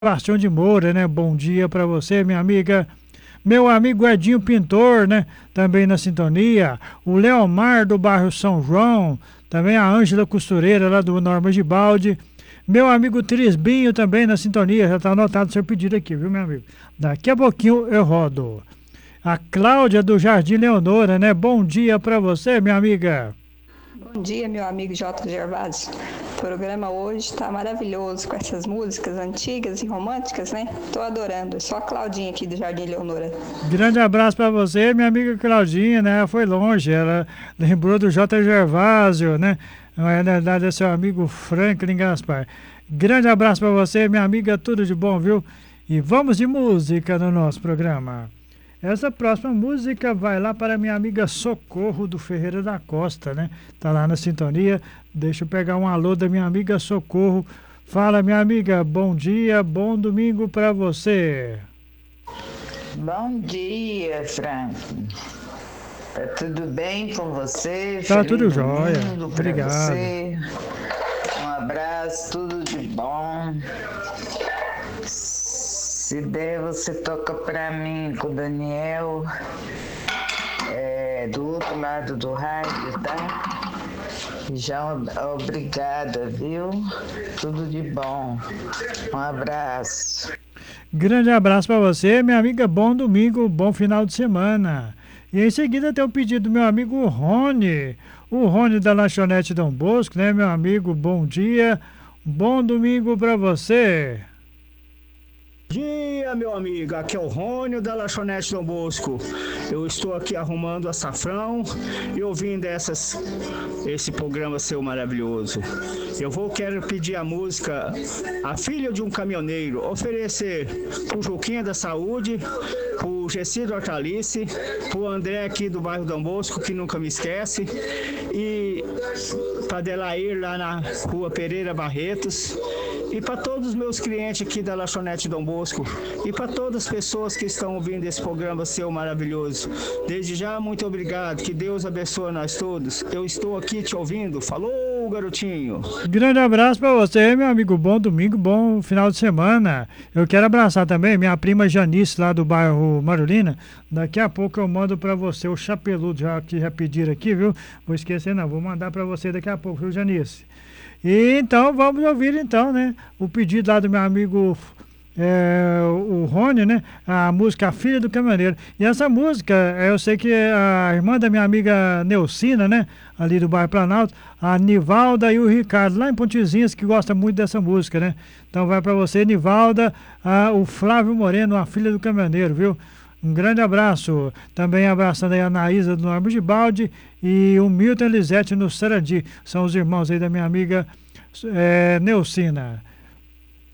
Sebastião de Moura, né? Bom dia para você, minha amiga. Meu amigo Edinho Pintor, né? Também na sintonia. O Leomar do bairro São João. Também a Ângela Costureira lá do Norma de Balde. Meu amigo Trisbinho também na sintonia. Já tá anotado o seu pedido aqui, viu, meu amigo? Daqui a pouquinho eu rodo. A Cláudia do Jardim Leonora, né? Bom dia para você, minha amiga. Bom dia, meu amigo J. Gervásio. O programa hoje está maravilhoso com essas músicas antigas e românticas, né? Tô adorando. Só a Claudinha aqui do Jardim Leonora. Grande abraço para você, minha amiga Claudinha, né? Foi longe, ela lembrou do J. Gervásio, né? Na verdade é seu amigo Franklin Gaspar. Grande abraço para você, minha amiga, tudo de bom, viu? E vamos de música no nosso programa. Essa próxima música vai lá para minha amiga Socorro do Ferreira da Costa, né? Tá lá na sintonia. Deixa eu pegar um alô da minha amiga Socorro. Fala, minha amiga, bom dia, bom domingo para você. Bom dia, Frank. Tá tudo bem com você? Tá Feliz tudo jóia. domingo pra Obrigado. você. Um abraço, tudo de bom. Se der, você toca pra mim com o Daniel, do outro lado do rádio, tá? Já obrigada, viu? Tudo de bom. Um abraço. Grande abraço para você, minha amiga. Bom domingo, bom final de semana. E em seguida tem o pedido do meu amigo Rony. O Rony da Lanchonete Dom Bosco, né, meu amigo? Bom dia, bom domingo para você. Bom dia, meu amigo. Aqui é o Rônio da Lanchonete Dom Bosco. Eu estou aqui arrumando açafrão e ouvindo esse programa seu maravilhoso. Quero pedir a música A Filha de um Caminhoneiro, oferecer pro Juquinha da Saúde, pro Gessido Hortalice, pro André aqui do bairro Dom Bosco, que nunca me esquece, e pra Delair lá na rua Pereira Barretos, e para todos os meus clientes aqui da Lanchonete Dom Bosco e para todas as pessoas que estão ouvindo esse programa seu maravilhoso. Desde já, muito obrigado. Que Deus abençoe nós todos. Eu estou aqui te ouvindo. Falou, garotinho. Grande abraço para você, meu amigo. Bom domingo, bom final de semana. Eu quero abraçar também minha prima Janice lá do bairro Marolina. Daqui a pouco eu mando para você o chapeludo que já pediram aqui, viu? Vou esquecer não, vou mandar para você daqui a pouco, viu, Janice? E então, vamos ouvir então, né? O pedido lá do meu amigo o Rony, né? A música A Filha do Caminhoneiro. E essa música, eu sei que a irmã da minha amiga Neucina, né? Ali do bairro Planalto, a Nivalda e o Ricardo, lá em Pontezinhas, que gosta muito dessa música, né? Então vai para você, Nivalda, o Flávio Moreno, A Filha do Caminhoneiro, viu? Um grande abraço. Também abraçando aí a Anaísa do Norma de Balde e o Milton Elisete no Sarandi. São os irmãos aí da minha amiga Neucina.